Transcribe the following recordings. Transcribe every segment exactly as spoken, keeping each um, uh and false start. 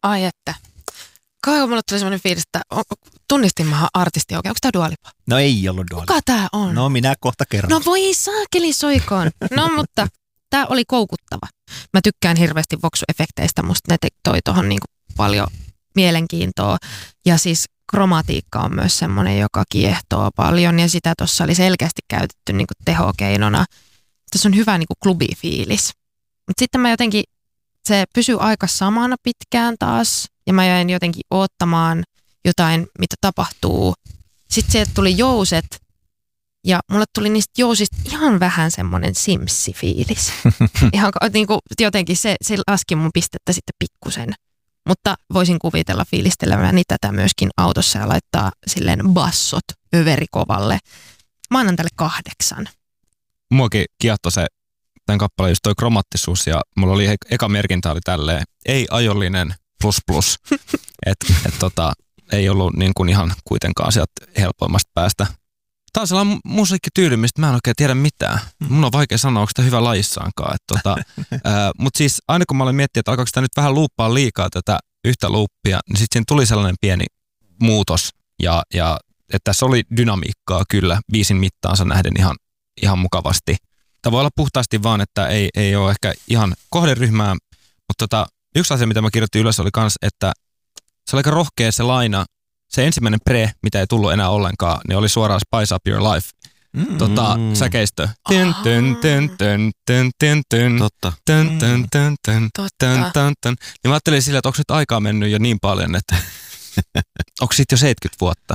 Ai että. Kauan mulle tuli semmoinen fiilis, että tunnistinmahan artisti oikein. Onko tää Dua Lipa? No ei ollut Dua Lipa. Kuka tää on? No minä kohta kerron. No voi saakeli soikoon. No mutta tää oli koukuttava. Mä tykkään hirveästi voksuefekteistä. Musta ne toi tohon niinku paljon mielenkiintoa. Ja siis kromatiikka on myös semmoinen, joka kiehtoo paljon. Ja sitä tuossa oli selkeästi käytetty niinku tehokeinona. Tässä on hyvä niinku klubifiilis. Mutta sitten mä jotenkin, se pysyy aika samana pitkään taas. Ja mä jäin jotenkin odottamaan jotain, mitä tapahtuu. Sitten sieltä tuli jouset. Ja mulle tuli niistä jousista ihan vähän semmoinen Sims-fiilis. Ihan niin kuin, jotenkin se, se laski mun pistettä sitten pikkusen. Mutta voisin kuvitella fiilisteleväni tätä myöskin autossa ja laittaa silleen bassot överikovalle. Mä annan tälle kahdeksan. Muakin kiehtoi se tämän kappaleen just toi kromaattisuus ja mulla oli eka merkintä oli tälleen ei ajollinen plus plus. Että et tota, ei ollut niin kuin ihan kuitenkaan sieltä helpoimmasta päästä. Tämä on sellainen musiikkityyli, mistä mä en oikein tiedä mitään. Mun on vaikea sanoa, onko sitä hyvä lajissaankaan. Tota, mutta siis aina kun mä olin miettinyt, että alkaako sitä nyt vähän luuppaa liikaa tätä yhtä luuppia, niin sitten siinä tuli sellainen pieni muutos. Ja, ja että tässä oli dynamiikkaa kyllä biisin mittaansa nähden ihan, ihan mukavasti. Tämä voi olla puhtaasti vaan, että ei, ei ole ehkä ihan kohderyhmää. Mutta tota, yksi asia, mitä mä kirjoitin ylös, oli kans, että se oli aika rohkea se laina. Se ensimmäinen pre, mitä ei tullut enää ollenkaan, niin oli suoraan Spice Up Your Life. Mm-hmm. Tota, säkeistö. Tyn, tyn, tyn, tyn, tyn, tyn, tyn. Totta. Tyn, tyn, tyn, tyn, tyn, tyn, tyn. Ja mä ajattelin sillä, että onko nyt aikaa mennyt jo niin paljon, että onko siitä jo seitsemänkymmentä vuotta?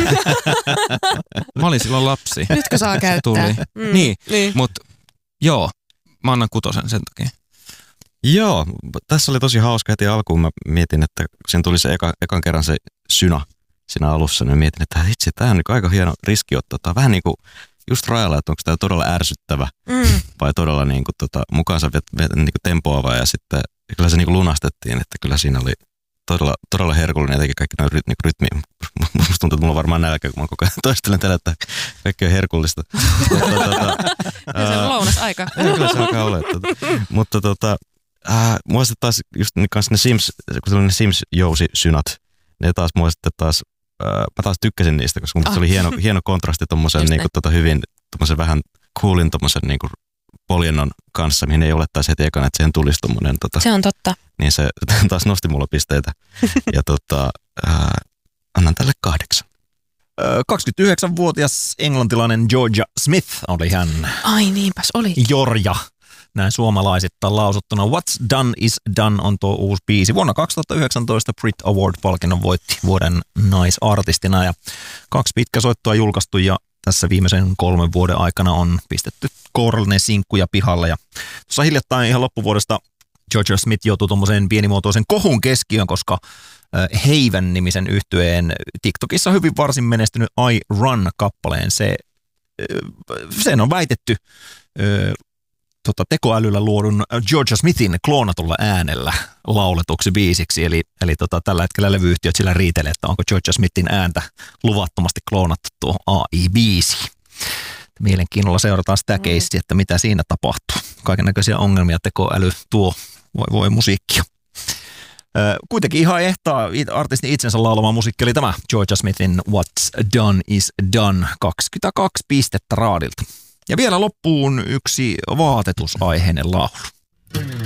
Mä olin silloin lapsi. Nytkö saa käyttää? Tuli. Mm, niin, niin. mutta joo, mä annan kutosen sen takia. Joo, tässä oli tosi hauska heti alkuun. Mä mietin, että sen tuli se eka, ekan kerran se syna siinä alussa. Niin mietin, että itse tämä on niin aika hieno riskiotto. Tämä on vähän niin kuin just rajalla, että onko tämä todella ärsyttävä mm. vai todella niin kuin tota, mukaansa vet, vet, niin kuin tempoava. Ja sitten kyllä se niin kuin lunastettiin, että kyllä siinä oli todella, todella herkullinen jotenkin kaikki nämä rytmi. rytmi. Musta tuntuu, että mulla on varmaan nälkä, kun mä koko ajan toistelen tällä, että kaikki on herkullista. Ja se on lounasaika. Kyllä se alkaa olla. Mutta tota, Äh, mua sitten taas just ne Sims, kun se oli ne Sims-jousisynat, ne taas mua sitten taas, äh, mä taas tykkäsin niistä, koska mun oh. se oli hieno, hieno kontrasti tommosen niinku, tota, hyvin, tommosen vähän coolin tommosen niinku poljennon kanssa, mihin ei olettaisi heti ekana, että siihen tulisi tommonen tota. Se on totta. Niin se taas nosti mulla pisteitä. Ja tota, äh, annan tälle kahdeksan. kaksikymmentäyhdeksänvuotias englantilainen Georgia Smith oli hän. Ai niinpäs oli. Jorja. Näin suomalaisittain lausuttuna. What's Done is Done on tuo uusi biisi. Vuonna kaksituhattayhdeksäntoista Brit Award-palkinnon voitti vuoden naisartistina ja kaksi pitkäsoittoa julkaistu ja tässä viimeisen kolmen vuoden aikana on pistetty kourallinen sinkkuja pihalle. Ja tuossa hiljattain ihan loppuvuodesta Georgia Smith joutui tuommoiseen pienimuotoisen kohun keskiöön, koska Haven-nimisen yhtyeen TikTokissa hyvin varsin menestynyt I Run-kappaleen. Se, sen on väitetty Tota, tekoälyllä luodun Georgia Smithin kloonatulla äänellä lauletuksi biisiksi. Eli, eli tota, tällä hetkellä levyyhtiöt sillä riitelee, että onko Georgia Smithin ääntä luvattomasti kloonattu tuo A I-biisi. Mielenkiinnolla seurataan sitä mm. keissiä, että mitä siinä tapahtuu. Kaiken näköisiä ongelmia tekoäly tuo, voi voi musiikkia. Ö, kuitenkin ihan ehtaa artistin itsensä laulama musiikki oli tämä Georgia Smithin What's Done is Done, kaksikymmentäkaksi pistettä raadilta. Ja vielä loppuun yksi vaatetusaiheinen laulu.